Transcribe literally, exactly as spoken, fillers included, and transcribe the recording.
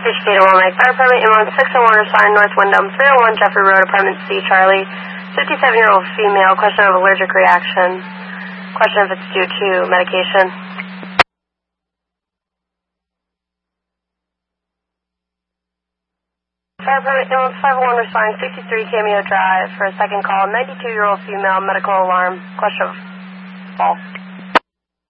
State of Wilmington Fire Department, ambulance six oh one, responding North Wyndham, three oh one Jeffrey Road, apartment C, Charlie, fifty-seven-year-old female, question of allergic reaction, question if it's due to medication. Fire Department, ambulance five oh one, responding sixty-three Cameo Drive for a second call, ninety-two-year-old female, medical alarm, question of fall.